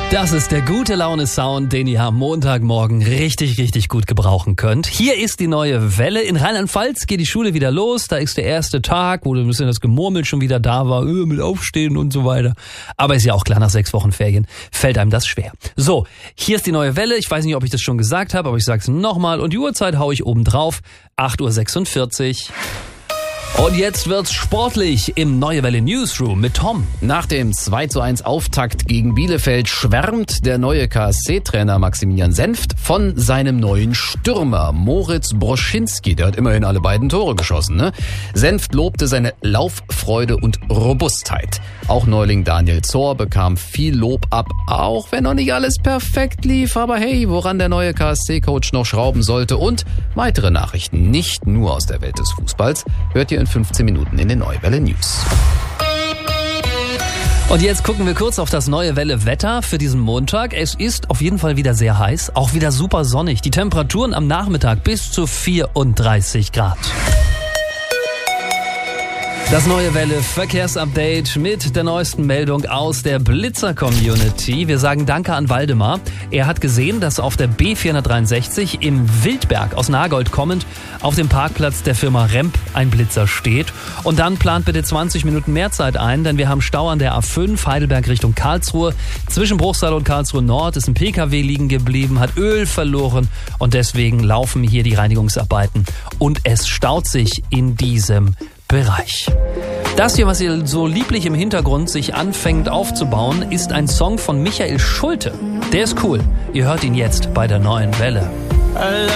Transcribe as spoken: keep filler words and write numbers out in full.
Das ist der gute Laune-Sound, den ihr am Montagmorgen richtig, richtig gut gebrauchen könnt. Hier ist die neue Welle. In Rheinland-Pfalz geht die Schule wieder los. Da ist der erste Tag, wo ein bisschen das Gemurmel schon wieder da war, öh, mit Aufstehen und so weiter. Aber ist ja auch klar, nach sechs Wochen Ferien fällt einem das schwer. So, hier ist die neue Welle. Ich weiß nicht, ob ich das schon gesagt habe, aber ich sag's nochmal. Und die Uhrzeit hau ich oben drauf. acht Uhr sechsundvierzig. Und jetzt wird's sportlich im Neue Welle Newsroom mit Tom. Nach dem zwei zu eins Auftakt gegen Bielefeld schwärmt der neue K S C-Trainer Maximilian Senft von seinem neuen Stürmer Moritz Broschinski. Der hat immerhin alle beiden Tore geschossen, ne? Senft lobte seine Lauffreude und Robustheit. Auch Neuling Daniel Zohr bekam viel Lob ab, auch wenn noch nicht alles perfekt lief. Aber hey, woran der neue K S C-Coach noch schrauben sollte und weitere Nachrichten, nicht nur aus der Welt des Fußballs, hört ihr in fünfzehn Minuten in den Neue Welle News. Und jetzt gucken wir kurz auf das Neue Welle Wetter für diesen Montag. Es ist auf jeden Fall wieder sehr heiß, auch wieder super sonnig. Die Temperaturen am Nachmittag bis zu vierunddreißig Grad. Das Neue Welle Verkehrsupdate mit der neuesten Meldung aus der Blitzer-Community. Wir sagen Danke an Waldemar. Er hat gesehen, dass auf der B vierhundertdreiundsechzig im Wildberg aus Nagold kommend auf dem Parkplatz der Firma Remp ein Blitzer steht. Und dann plant bitte zwanzig Minuten mehr Zeit ein, denn wir haben Stau an der A fünf Heidelberg Richtung Karlsruhe. Zwischen Bruchsal und Karlsruhe Nord ist ein P K W liegen geblieben, hat Öl verloren und deswegen laufen hier die Reinigungsarbeiten. Und es staut sich in diesem Bereich. Das hier, was ihr so lieblich im Hintergrund sich anfängt aufzubauen, ist ein Song von Michael Schulte. Der ist cool. Ihr hört ihn jetzt bei der Neuen Welle.